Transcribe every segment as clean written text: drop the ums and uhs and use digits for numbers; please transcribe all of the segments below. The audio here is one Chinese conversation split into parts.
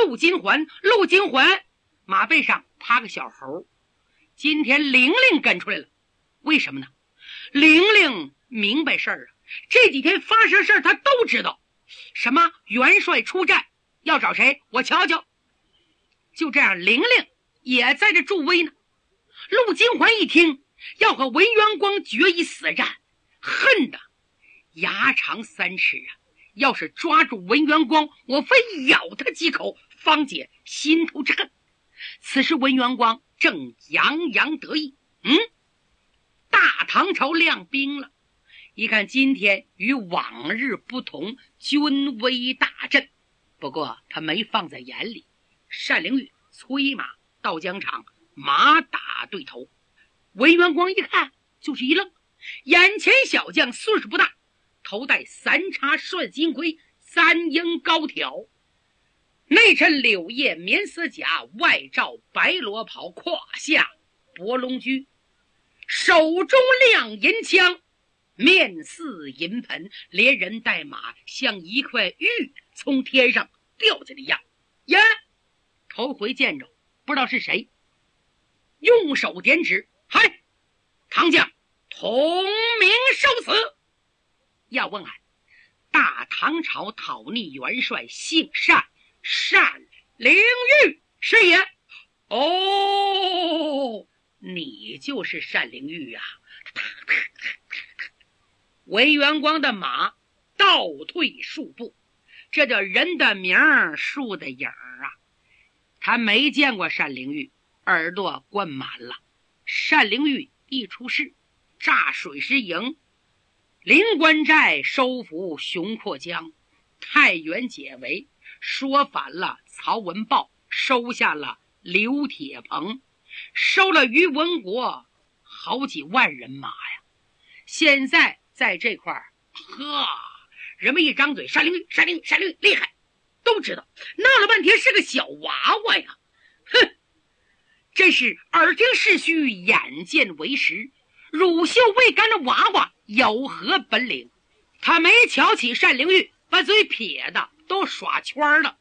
陆金环。陆金环马背上趴个小猴。今天玲玲跟出来了，为什么呢？玲玲明白事儿啊，这几天发生事儿她都知道。什么元帅出战要找谁？我瞧瞧。就这样，玲玲也在这助威呢。陆金环一听要和文元光决一死战，恨得牙长3尺啊！要是抓住文元光，我非咬他几口，方解心头之恨。此时文元光正洋洋得意，大唐朝亮兵了。一看今天与往日不同，军威大振。不过他没放在眼里。单灵玉催马到疆场，马打对头。文元光一看就是一愣，眼前小将岁数不大，头戴3叉帅金盔，3缨高挑，内衬柳叶棉丝甲，外罩白罗袍，胯下博龙驹，手中亮银枪，面似银盆，连人带马像一块玉从天上掉下来一样。呀，头回见着，不知道是谁，用手点指，嗨，唐将同名受死。要问俺，大唐朝讨逆元帅姓单，单灵玉是也。哦，你就是单灵玉啊！文元光的马倒退数步，这叫人的名树的影啊！他没见过单灵玉，耳朵灌满了。单灵玉一出世，炸水师营，临关寨收服熊阔江，太原解围，说反了曹文豹，收下了刘铁鹏，收了于文国好几万人马呀！现在在这块儿，人们一张嘴，单灵玉，单灵玉，单灵玉厉害，都知道。闹了半天是个小娃娃呀！哼，真是耳听是虚，眼见为实。乳臭未干的娃娃有何本领？他没瞧起单灵玉，把嘴撇的都耍圈了。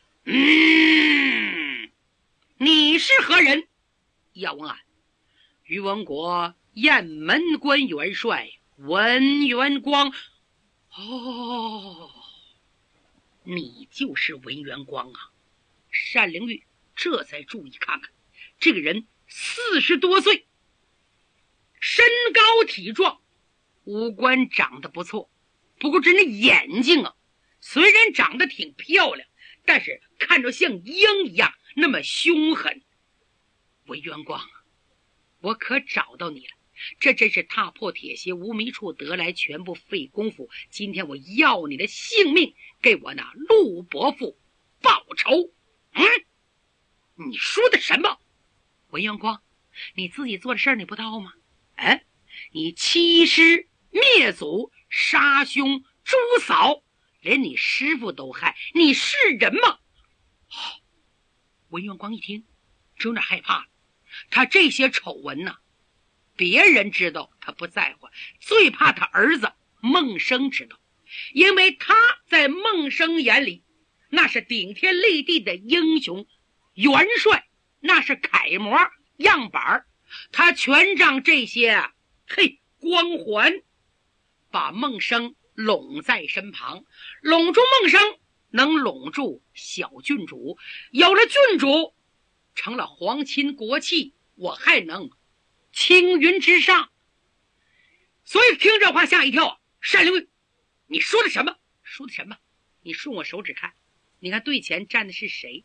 你是何人？要问俺，于文国雁门关元帅文元光。哦，你就是文元光啊！单灵玉这才注意看看，这个人40多岁，身高体壮，五官长得不错。不过这那眼睛啊，虽然长得挺漂亮，但是看着像鹰一样那么凶狠。文元光，我可找到你了，这真是踏破铁鞋无觅处，得来全不费功夫。今天我要你的性命，给我那陆伯父报仇。你说的什么？文元光，你自己做的事儿你不知道吗？你欺师灭祖，杀兄诛嫂，连你师父都害，你是人吗？文元光一听就有点害怕了。他这些丑闻呢，别人知道他不在乎，最怕他儿子孟生知道，因为他在孟生眼里那是顶天立地的英雄元帅，那是楷模样板，他全仗这些光环把孟生拢在身旁，拢住孟生能拢住小郡主，有了郡主成了皇亲国戚，我还能青云之上。所以听这话吓一跳。单灵玉，你说的什么？说的什么？你顺我手指看，你看对前站的是谁？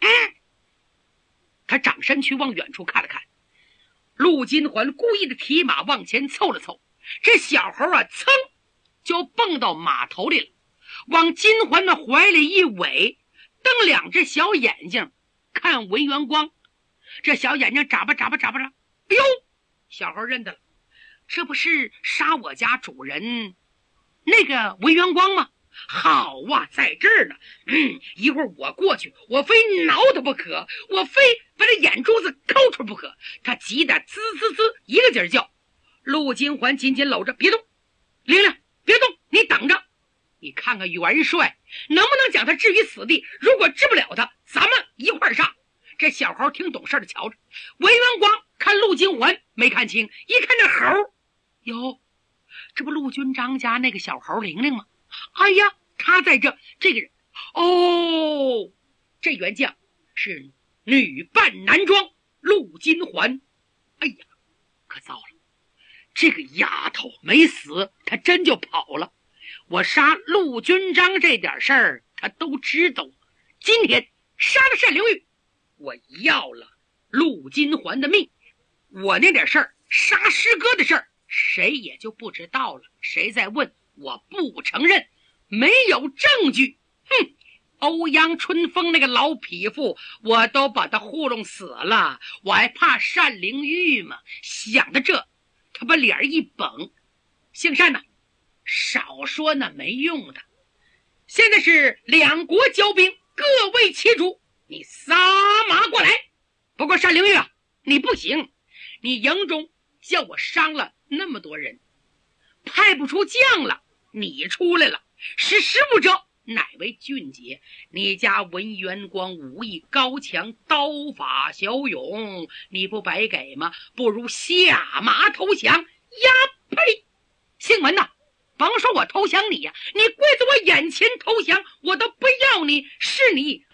他转身去往远处看了看，陆金环故意的提马往前凑了凑，这小猴啊噌就蹦到马头里了，往金环的怀里一围，瞪2只小眼睛看文元光。这小眼睛眨巴眨巴眨巴着，哎呦，小猴认得了，这不是杀我家主人那个文元光吗？好啊，在这儿呢。一会儿我过去，我非挠他不可，我非把他眼珠子抠出不可。他急得滋滋滋一个劲儿叫。陆金环紧紧搂着，别动，玲玲别动，你等着，你看看元帅能不能将他置于死地。如果治不了他，咱们事的瞧着。文元广看陆金环没看清，一看这猴，哟，这不陆军长家那个小猴玲玲吗？哎呀，他在这个人，哦，这员将是女扮男装陆金环。哎呀，可糟了，这个丫头没死，她真就跑了。我杀陆军章这点事儿她都知道，今天杀了单灵玉，我要了陆金环的命，我那点事儿，杀师哥的事儿，谁也就不知道了。谁再问，我不承认，没有证据。哼，欧阳春风那个老匹夫，我都把他糊弄死了，我还怕单灵玉吗？想到这，他把脸一绷，姓单呐，少说那没用的。现在是两国交兵，各为其主，你撒马过来。不过单灵玉啊，你不行，你营中叫我伤了那么多人，派不出将了，你出来了，识时务者乃为俊杰。你家文元光武艺高强，刀法骁勇，你不白给吗？不如下马投降。呀呸！姓文呐，甭说我投降你呀，你跪在我眼前投降，我都不要你，是你